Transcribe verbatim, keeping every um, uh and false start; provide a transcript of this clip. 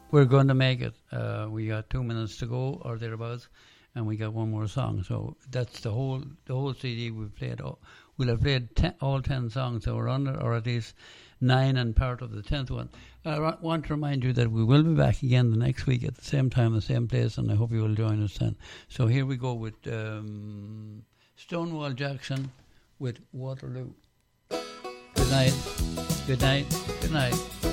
we're going to make it. Uh, we got two minutes to go or thereabouts, and we got one more song. So that's the whole the whole C D we've played. We'll have played ten, all ten songs that were on it, or at least nine and part of the tenth one. I want to remind you that we will be back again the next week at the same time, the same place, and I hope you will join us then. So here we go with um, Stonewall Jackson with Waterloo. Good night. Good night. Good night.